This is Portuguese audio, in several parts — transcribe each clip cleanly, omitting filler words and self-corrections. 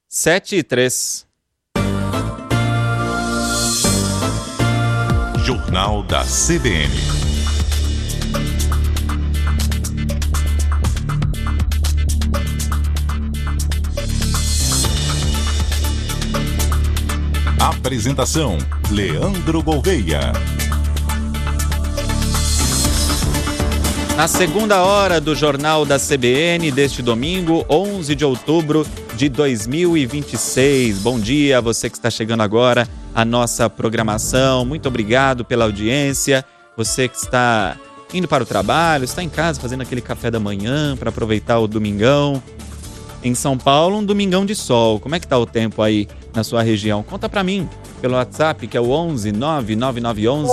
7h03. Jornal da CBN. Apresentação: Leandro Gouveia. Na segunda hora do Jornal da CBN deste domingo, 11 de outubro de 2026. Bom dia a você que está chegando agora à nossa programação. Muito obrigado pela audiência. Você que está indo para o trabalho, está em casa fazendo aquele café da manhã para aproveitar o domingão. Em São Paulo, um domingão de sol. Como é que está o tempo aí na sua região? Conta para mim pelo WhatsApp, que é o 11 99911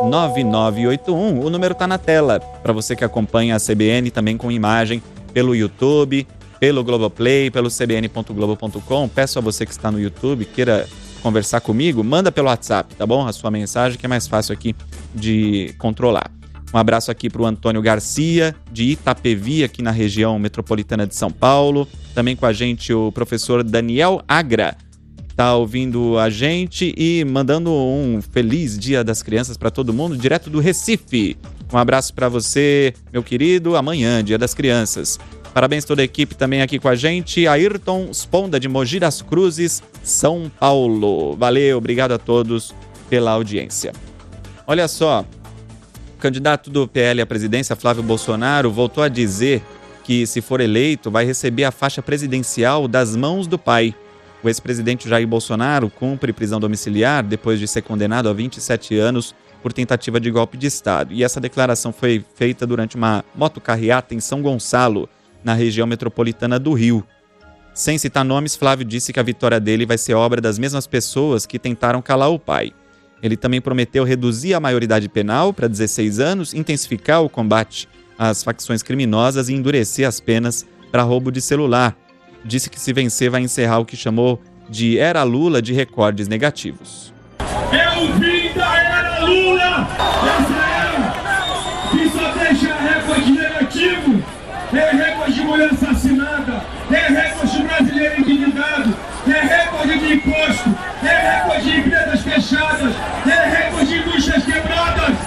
9981. O número está na tela para você que acompanha a CBN também com imagem pelo YouTube, pelo Globoplay, pelo cbn.globo.com. Peço a você que está no YouTube, queira conversar comigo, manda pelo WhatsApp, tá bom? A sua mensagem, que é mais fácil aqui de controlar. Um abraço aqui para o Antônio Garcia, de Itapevi, aqui na região metropolitana de São Paulo. Também com a gente o professor Daniel Agra, tá ouvindo a gente e mandando um feliz Dia das Crianças para todo mundo, direto do Recife. Um abraço para você, meu querido. Amanhã, Dia das Crianças. Parabéns a toda a equipe também aqui com a gente. Ayrton Sponda, de Mogi das Cruzes, São Paulo. Valeu, obrigado a todos pela audiência. Olha só, o candidato do PL à presidência, Flávio Bolsonaro, voltou a dizer que, se for eleito, vai receber a faixa presidencial das mãos do pai. O ex-presidente Jair Bolsonaro cumpre prisão domiciliar depois de ser condenado a 27 anos por tentativa de golpe de Estado. E essa declaração foi feita durante uma motocarreata em São Gonçalo, na região metropolitana do Rio. Sem citar nomes, Flávio disse que a vitória dele vai ser obra das mesmas pessoas que tentaram calar o pai. Ele também prometeu reduzir a maioridade penal para 16 anos, intensificar o combate às facções criminosas e endurecer as penas para roubo de celular. Disse que, se vencer, vai encerrar o que chamou de Era Lula de recordes negativos. É o fim da Era Lula! Essa era que só deixa recorde negativo, é recorde de mulher assassinada, é recorde de brasileiro endividado, é recorde de imposto, é recorde de empresas fechadas, é recorde de indústrias quebradas.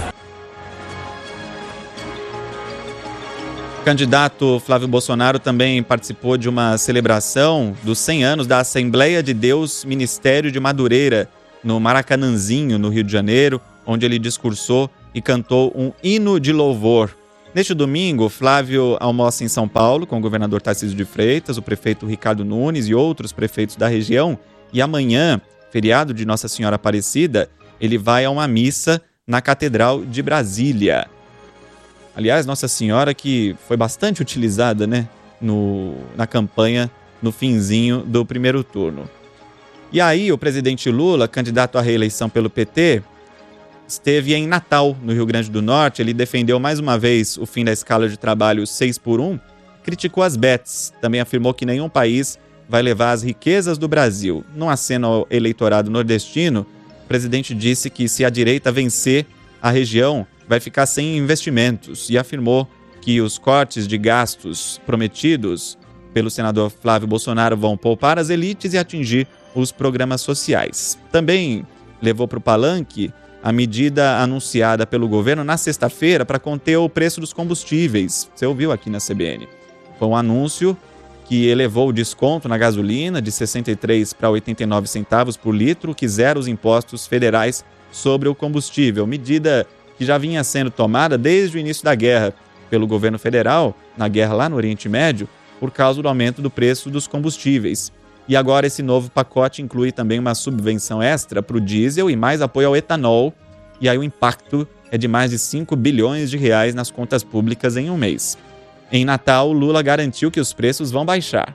O candidato Flávio Bolsonaro também participou de uma celebração dos 100 anos da Assembleia de Deus Ministério de Madureira, no Maracanãzinho, no Rio de Janeiro, onde ele discursou e cantou um hino de louvor. Neste domingo, Flávio almoça em São Paulo com o governador Tarcísio de Freitas, o prefeito Ricardo Nunes e outros prefeitos da região. E amanhã, feriado de Nossa Senhora Aparecida, ele vai a uma missa na Catedral de Brasília. Aliás, Nossa Senhora que foi bastante utilizada, né, na campanha no finzinho do primeiro turno. E aí, o presidente Lula, candidato à reeleição pelo PT, esteve em Natal, no Rio Grande do Norte. Ele defendeu mais uma vez o fim da escala de trabalho 6x1, criticou as bets, também afirmou que nenhum país vai levar as riquezas do Brasil. Num aceno ao eleitorado nordestino, o presidente disse que, se a direita vencer a região, vai ficar sem investimentos, e afirmou que os cortes de gastos prometidos pelo senador Flávio Bolsonaro vão poupar as elites e atingir os programas sociais. Também levou para o palanque a medida anunciada pelo governo na sexta-feira para conter o preço dos combustíveis. Você ouviu aqui na CBN. Foi um anúncio que elevou o desconto na gasolina de 63 para 89 centavos por litro, que zera os impostos federais sobre o combustível. Medida que já vinha sendo tomada desde o início da guerra pelo governo federal, na guerra lá no Oriente Médio, por causa do aumento do preço dos combustíveis. E agora esse novo pacote inclui também uma subvenção extra para o diesel e mais apoio ao etanol. E aí o impacto é de mais de 5 bilhões de reais nas contas públicas em um mês. Em Natal, Lula garantiu que os preços vão baixar.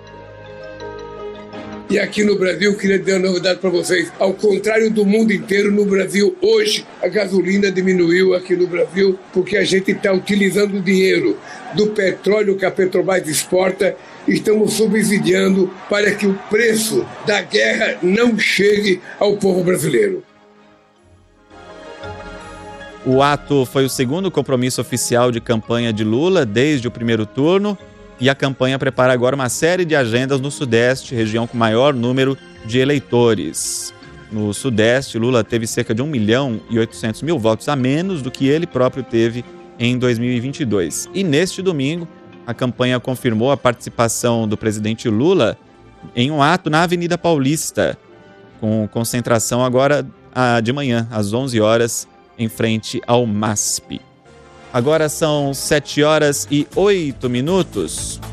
E aqui no Brasil, eu queria dizer uma novidade para vocês. Ao contrário do mundo inteiro, no Brasil, hoje, a gasolina diminuiu aqui no Brasil porque a gente está utilizando o dinheiro do petróleo que a Petrobras exporta. Estamos subsidiando para que o preço da guerra não chegue ao povo brasileiro. O ato foi o segundo compromisso oficial de campanha de Lula desde o primeiro turno. E a campanha prepara agora uma série de agendas no Sudeste, região com maior número de eleitores. No Sudeste, Lula teve cerca de 1.800.000 votos a menos do que ele próprio teve em 2022. E neste domingo, a campanha confirmou a participação do presidente Lula em um ato na Avenida Paulista, com concentração agora de manhã, às 11 horas, em frente ao MASP. Agora são 7 horas e 8 minutos.